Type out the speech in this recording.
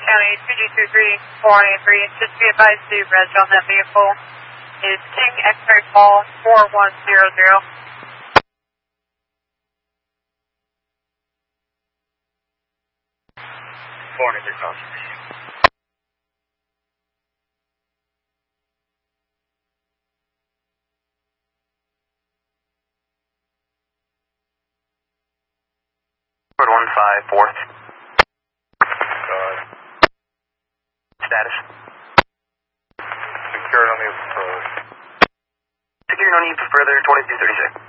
County 2G23-483. Just be advised the reg on that vehicle is King X-ray Paul 4100. 400 calls. Code 15 fourth. Status. Secured on the approach. Secure, no need for further 2236.